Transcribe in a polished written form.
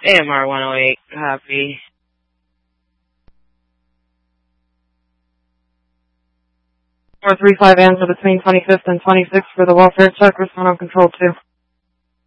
AMR 108, copy. Four 3-5 answer between 25th and 26th for the welfare check. Respond on control 2.